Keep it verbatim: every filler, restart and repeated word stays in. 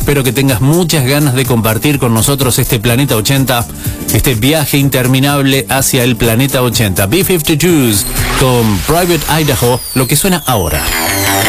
Espero que tengas muchas ganas de compartir con nosotros este Planeta ochenta, este viaje interminable hacia el Planeta ochenta. B cincuenta y dos con Private Idaho, lo que suena ahora.